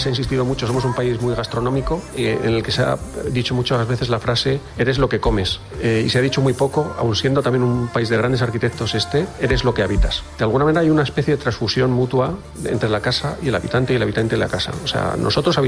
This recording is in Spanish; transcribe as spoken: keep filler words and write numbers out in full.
se ha insistido mucho, somos un país muy gastronómico, eh, en el que se ha dicho muchas veces la frase, eres lo que comes. Eh, y se ha dicho muy poco, aun siendo también un país de grandes arquitectos este, eres lo que habitas. De alguna manera hay una especie de transfusión mutua entre la casa y el habitante y el habitante de la casa. O sea, nosotros